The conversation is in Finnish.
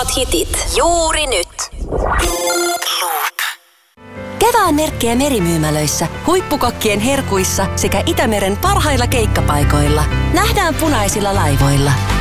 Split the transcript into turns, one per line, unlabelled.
parhaat hitit juuri nyt.
Kevään merkkejä merimyymälöissä, huippukokkien herkuissa sekä Itämeren parhailla keikkapaikoilla. Nähdään punaisilla laivoilla.